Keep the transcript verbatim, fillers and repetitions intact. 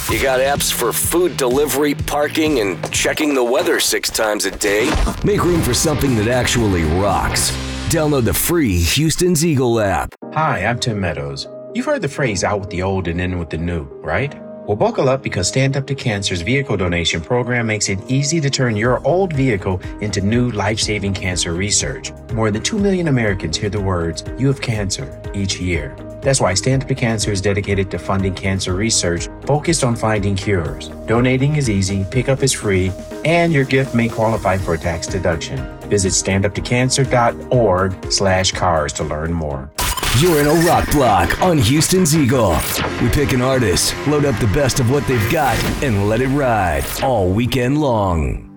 You got apps for food delivery, parking, and checking the weather six times a day. Make room for something that actually rocks. Download the free Houston's Eagle app. Hi, I'm Tim Meadows. You've heard the phrase out with the old and in with the new, right? Well, buckle up because Stand Up to Cancer's vehicle donation program makes it easy to turn your old vehicle into new life-saving cancer research. More than two million Americans hear the words, "You have cancer," each year. That's why Stand Up to Cancer is dedicated to funding cancer research focused on finding cures. Donating is easy, pickup is free, and your gift may qualify for a tax deduction. Visit standuptocancer.org slash cars to learn more. You're in a rock block on Houston's Eagle. We pick an artist, load up the best of what they've got, and let it ride all weekend long.